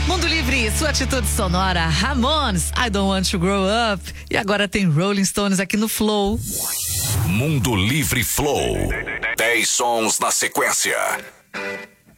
Mundo Livre, sua atitude sonora. Ramones, I Don't Want to Grow Up. E agora tem Rolling Stones aqui no Flow. Mundo Livre Flow. 10 sons na sequência.